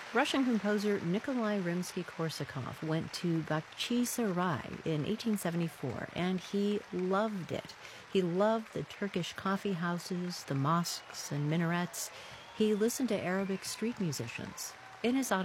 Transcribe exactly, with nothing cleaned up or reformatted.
Russian composer Nikolai Rimsky-Korsakov went to Bakhchisarai in eighteen seventy-four, and he loved it. He loved the Turkish coffee houses, the mosques and minarets. He listened to Arabic street musicians. In his